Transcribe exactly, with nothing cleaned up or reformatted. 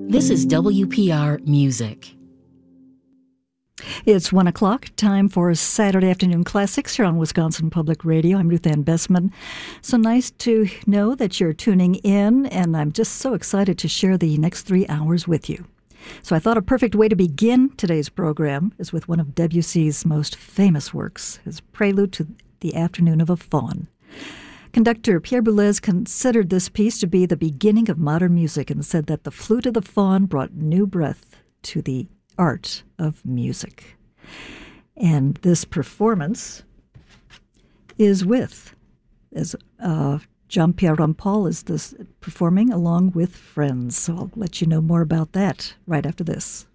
This is W P R Music. It's one o'clock, time for Saturday Afternoon Classics here on Wisconsin Public Radio. I'm Ruth Ann Bessman. So nice to know that you're tuning in, and I'm just so excited to share the next three hours with you. So I thought a perfect way to begin today's program is with one of Debussy's most famous works, his prelude to The Afternoon of a Faun. Conductor Pierre Boulez considered this piece to be the beginning of modern music and said that the flute of the faun brought new breath to the art of music. And this performance is with, as uh, Jean-Pierre Rampal is this performing along with friends. So I'll let you know more about that right after this.